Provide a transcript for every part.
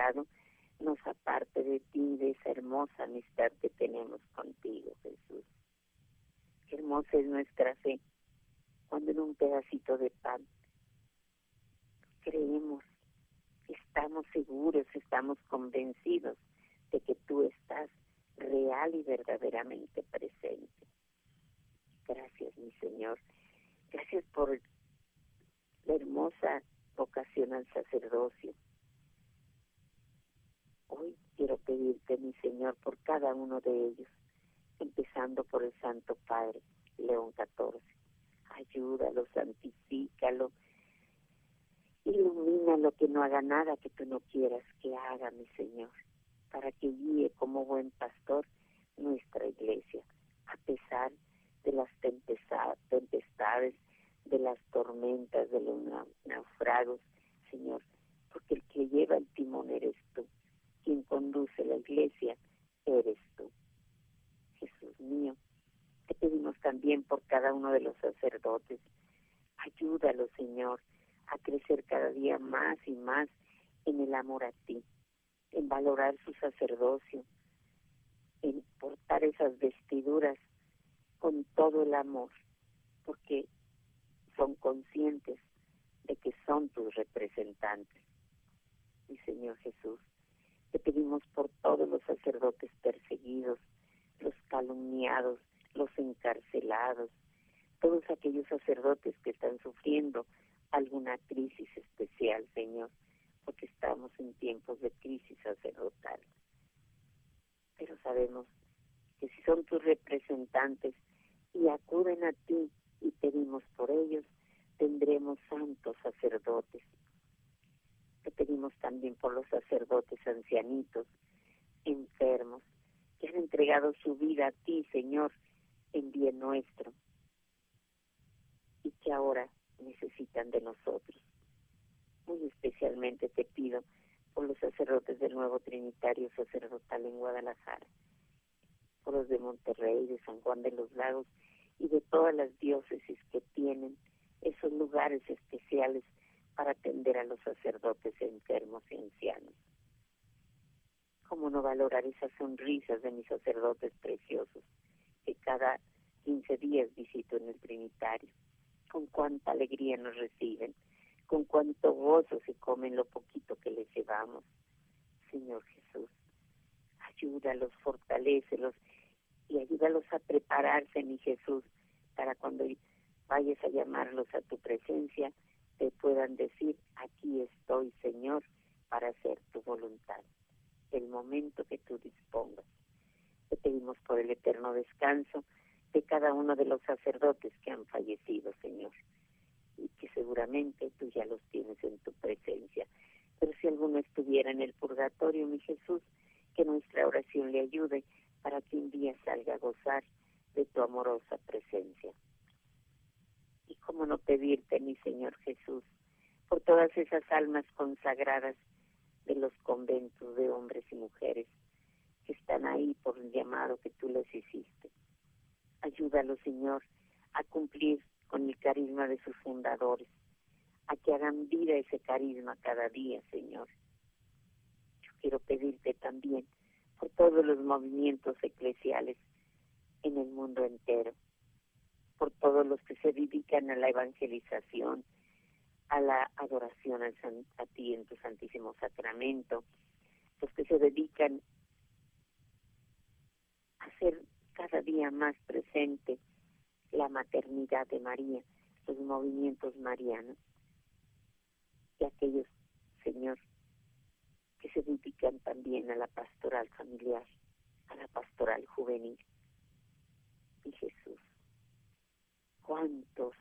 pecado nos aparte de ti, de esa hermosa amistad que tenemos contigo, Jesús. Qué hermosa es nuestra fe cuando en un pedacito de pan creemos, estamos seguros, estamos convencidos de que tú estás real y verdaderamente presente. Gracias, mi Señor. Gracias por la hermosa vocación al sacerdocio. Hoy quiero pedirte, mi Señor, por cada uno de ellos, empezando por el Santo Padre, León XIV. Ayúdalo, santifícalo, ilumínalo, que no haga nada que tú no quieras que haga, mi Señor, para que guíe como buen pastor nuestra iglesia, a pesar de las tempestades, de las tormentas, de los naufragos, Señor, porque el que lleva el timón eres tú, quien conduce la iglesia eres tú. Jesús mío, te pedimos también por cada uno de los sacerdotes. Ayúdalo, Señor, a crecer cada día más y más en el amor a ti, en valorar su sacerdocio, en portar esas vestiduras con todo el amor, porque son conscientes de que son tus representantes. Mi Señor Jesús, te pedimos por todos los sacerdotes perseguidos, los calumniados, los encarcelados, todos aquellos sacerdotes que están sufriendo alguna crisis especial, Señor, porque estamos en tiempos de crisis sacerdotal. Pero sabemos que si son tus representantes y acuden a ti y pedimos por ellos, tendremos santos sacerdotes. Te pedimos también por los sacerdotes ancianitos, enfermos, que han entregado su vida a ti, Señor, en bien nuestro, y que ahora necesitan de nosotros. Muy especialmente te pido por los sacerdotes del Nuevo Trinitario Sacerdotal en Guadalajara, por los de Monterrey, de San Juan de los Lagos y de todas las diócesis que tienen esos lugares especiales para atender a los sacerdotes enfermos y ancianos. ¿Cómo no valorar esas sonrisas de mis sacerdotes preciosos que cada 15 días visito en el Trinitario? Con cuánta alegría nos reciben, con cuánto gozo se comen lo poquito que les llevamos. Señor Jesús, ayúdalos, fortalécelos y ayúdalos a prepararse, mi Jesús, para cuando vayas a llamarlos a tu presencia, te puedan decir: aquí estoy, Señor, para hacer tu voluntad, el momento que tú dispongas. Te pedimos por el eterno descanso de cada uno de los sacerdotes que han fallecido, Señor, y que seguramente tú ya los tienes en tu presencia. Pero si alguno estuviera en el purgatorio, mi Jesús, que nuestra oración le ayude para que un día salga a gozar de tu amorosa presencia. Y cómo no pedirte, mi Señor Jesús, por todas esas almas consagradas de los conventos de hombres y mujeres que están ahí por el llamado que tú les hiciste. Ayúdalos, Señor, a cumplir con el carisma de sus fundadores, a que hagan vida ese carisma cada día, Señor. Yo quiero pedirte también por todos los movimientos eclesiales en el mundo entero, por todos los que se dedican a la evangelización, a la adoración a ti en tu Santísimo Sacramento, los que se dedican a hacer cada día más presente la maternidad de María, los movimientos marianos, y aquellos, Señor, que se dedican también a la pastoral familiar, a la pastoral juvenil. Y Jesús, ¿cuántos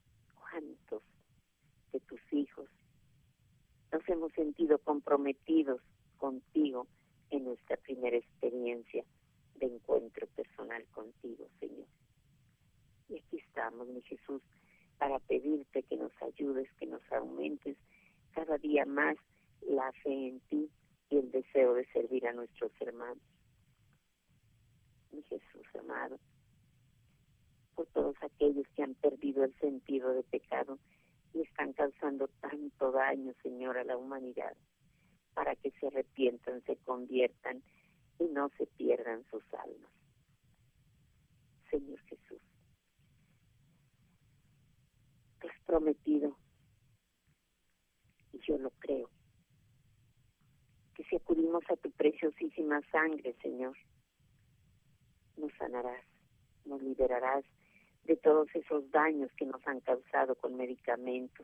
de tus hijos nos hemos sentido comprometidos contigo en nuestra primera experiencia de encuentro personal contigo, Señor? Y aquí estamos, mi Jesús, para pedirte que nos ayudes, que nos aumentes cada día más la fe en ti y el deseo de servir a nuestros hermanos. Mi Jesús amado, por todos aquellos que han perdido el sentido de pecado y están causando tanto daño, Señor, a la humanidad. para que se arrepientan, se conviertan y no se pierdan sus almas. Señor Jesús, te has prometido, y yo lo creo, que si acudimos a tu preciosísima sangre, Señor, nos sanarás, nos liberarás de todos esos daños que nos han causado con medicamentos,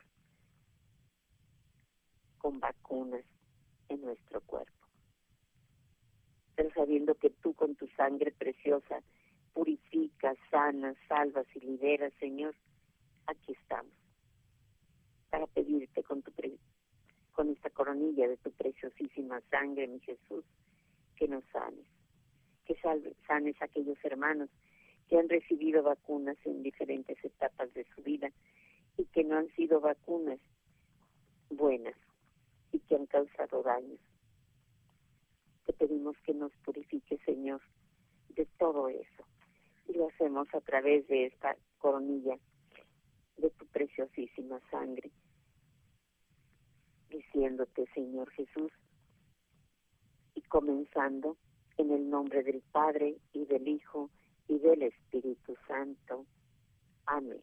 con vacunas en nuestro cuerpo. Pero sabiendo que tú con tu sangre preciosa purificas, sanas, salvas y liberas, Señor, aquí estamos para pedirte con esta coronilla de tu preciosísima sangre, mi Jesús, que nos sanes, que sanes a aquellos hermanos que han recibido vacunas en diferentes etapas de su vida y que no han sido vacunas buenas y que han causado daños. Te pedimos que nos purifique, Señor, de todo eso. Y lo hacemos a través de esta coronilla de tu preciosísima sangre, diciéndote, Señor Jesús, y comenzando en el nombre del Padre y del Hijo y del Espíritu Santo. Amén.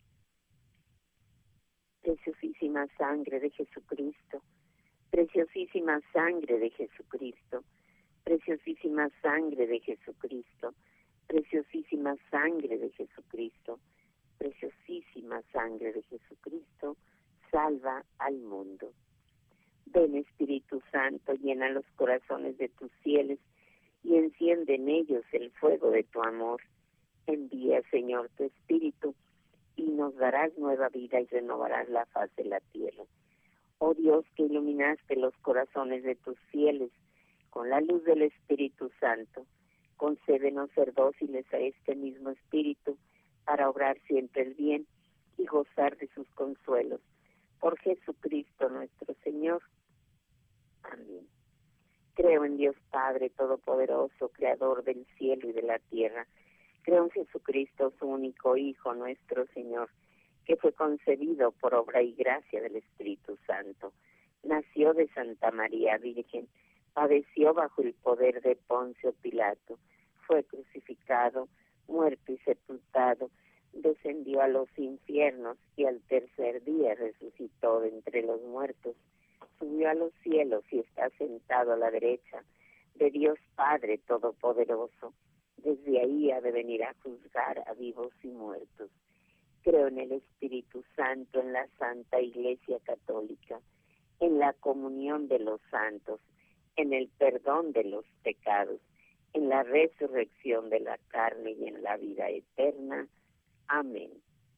Preciosísima sangre de Jesucristo, preciosísima sangre de Jesucristo, preciosísima sangre de Jesucristo, preciosísima sangre de Jesucristo, preciosísima sangre de Jesucristo, salva al mundo. Ven, Espíritu Santo, llena los corazones de tus fieles y enciende en ellos el fuego de tu amor. Envía, Señor, tu Espíritu y nos darás nueva vida y renovarás la faz de la tierra. Oh Dios, que iluminaste los corazones de tus fieles con la luz del Espíritu Santo, concédenos ser dóciles a este mismo Espíritu para obrar siempre el bien y gozar de sus consuelos. Por Jesucristo nuestro Señor. Amén. Creo en Dios Padre Todopoderoso, Creador del cielo y de la tierra. Creo en Jesucristo, su único Hijo, nuestro Señor, que fue concebido por obra y gracia del Espíritu Santo. Nació de Santa María Virgen, padeció bajo el poder de Poncio Pilato, fue crucificado, muerto y sepultado, descendió a los infiernos y al tercer día resucitó de entre los muertos, subió a los cielos y está sentado a la derecha de Dios Padre Todopoderoso. Desde ahí ha de venir a juzgar a vivos y muertos. Creo en el Espíritu Santo, en la Santa Iglesia Católica, en la comunión de los santos, en el perdón de los pecados, en la resurrección de la carne y en la vida eterna. Amén.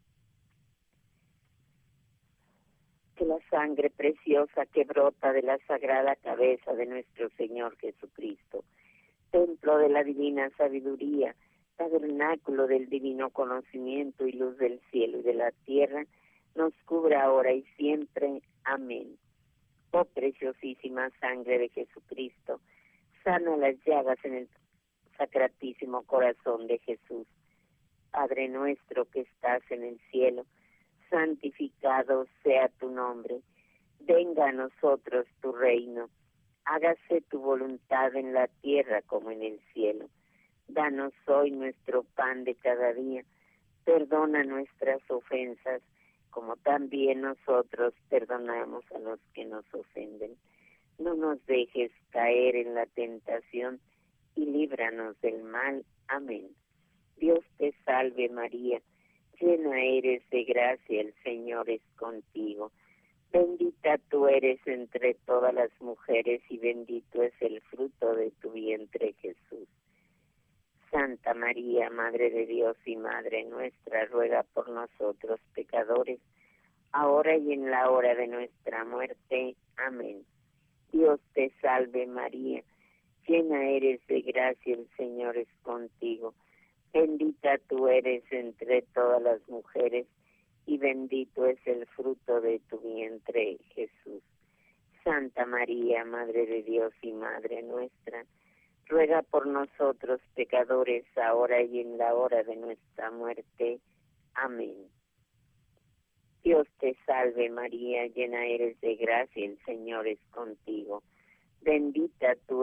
Que la sangre preciosa que brota de la sagrada cabeza de nuestro Señor Jesucristo, templo de la divina sabiduría, tabernáculo del divino conocimiento y luz del cielo y de la tierra, nos cubra ahora y siempre. Amén. Oh preciosísima sangre de Jesucristo, sana las llagas en el sacratísimo corazón de Jesús. Padre nuestro que estás en el cielo, santificado sea tu nombre. Venga a nosotros tu reino. Hágase tu voluntad en la tierra como en el cielo. Danos hoy nuestro pan de cada día. Perdona nuestras ofensas, como también nosotros perdonamos a los que nos ofenden. No nos dejes caer en la tentación y líbranos del mal. Amén. Dios te salve María, llena eres de gracia, el Señor es contigo. Bendita tú eres entre todas las mujeres y bendito es el fruto de tu vientre, Jesús. Santa María, Madre de Dios y Madre nuestra, ruega por nosotros pecadores, ahora y en la hora de nuestra muerte. Amén. Dios te salve María, llena eres de gracia, el Señor es contigo. Bendita tú eres entre todas las mujeres y bendito es el fruto de tu vientre, Jesús. Santa María, Madre de Dios y Madre nuestra, ruega por nosotros pecadores, ahora y en la hora de nuestra muerte. Amén. Dios te salve María, llena eres de gracia, el Señor es contigo. Bendita tú